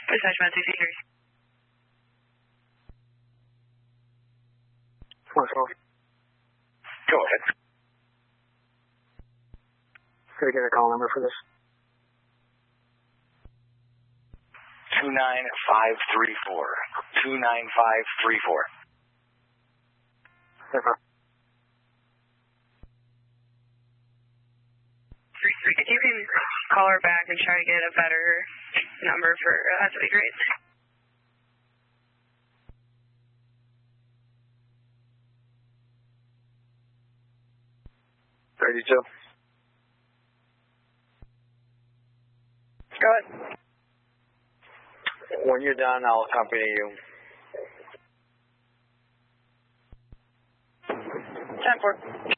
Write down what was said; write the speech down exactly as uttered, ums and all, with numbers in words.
Attachment sixty-three. four twelve. Go ahead. Could I get a call number for this? two nine five three four. two nine five three four. Never. If you can call her back and try to get a better number for her, that would be great. thirty-two. Go ahead. When you're done, I'll accompany you. ten four.